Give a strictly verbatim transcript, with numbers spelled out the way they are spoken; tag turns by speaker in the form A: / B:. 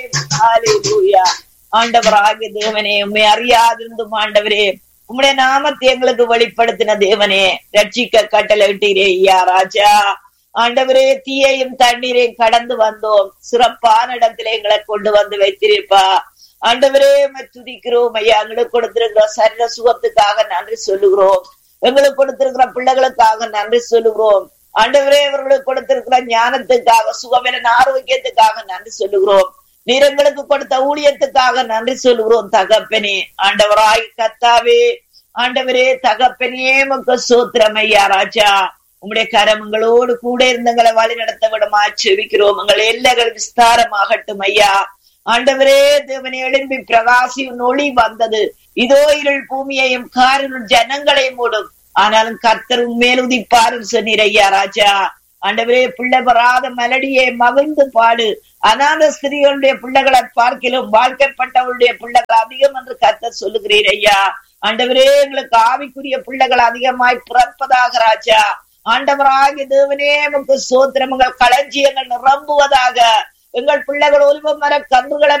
A: ஹல்லேலூயா. ஆண்டவராகிய தேவனே, உம்மை அறியாதிருந்தும் ஆண்டவரே உம்முடைய நாமத்தை எங்களுக்கு வெளிப்படுத்தின தேவனே, ரட்சிக்க கட்டளையிட்டீரே ஐயா ராஜா. ஆண்டவரே, தீயையும் தண்ணீரையும் கடந்து வந்தோம், சிறப்பான இடத்துல எங்களை கொண்டு வந்து வைத்திருப்பா. ஆண்டவரே, துதிக்கிறோம் ஐயா. எங்களுக்கு கொடுத்திருக்கிற சரீர சுகத்துக்காக நன்றி சொல்லுகிறோம். எங்களுக்கு கொடுத்திருக்கிற பிள்ளைகளுக்காக நன்றி சொல்லுகிறோம். ஆண்டவரே, இவர்களுக்கு கொடுத்திருக்கிற ஞானத்துக்காக, சுகவீன ஆரோக்கியத்துக்காக நன்றி சொல்லுகிறோம். நீர் எங்களுக்கு கொடுத்த ஊழியத்துக்காக நன்றி சொல்லுகிறோம் தகப்பனே. ஆண்டவராய் கர்த்தாவே, ஆண்டவரே தகப்பனே, உமக்கு ஸ்தோத்திரம் ஐயா ராஜா. உம்முடைய கரமங்களோடு கூட இருந்தங்களை வழி நடத்த விடமா செபிக்கிறோம். உங்கள் எல்லைகள் விஸ்தாரமாகட்டும் ஐயா. ஆண்டவரே தேவனே, எழும்பி பிரகாசி ஒளி வந்தது. இதோ இருள் பூமியையும் காரிருள் ஜனங்களையும் மூடும், ஆனாலும் கர்த்தர் மேல் உதிப்பார் சொன்னீர் ஐயா ராஜா. ஆண்டவரே, பிள்ளை பெறாத மலடியை மகிழ்ந்து பாடு. அநாத ஸ்திரீகளுடைய பிள்ளைகளை பார்க்கிலும் வாழ்க்கைப்பட்டவருடைய பிள்ளைகள் அதிகம் என்று கர்த்தர் சொல்லுகிறீர் ஐயா. ஆண்டவரே, எங்களுக்கு ஆவிக்குரிய பிள்ளைகள் அதிகமாய் பிறப்பதாக ராஜா. ஆண்டவராகிய தேவனே, உமக்கு ஸ்தோத்திரம். எங்கள் களஞ்சியங்கள் நிரம்புவதாக. எங்கள் பிள்ளைகள் ஒலிவ மர கன்றுகளை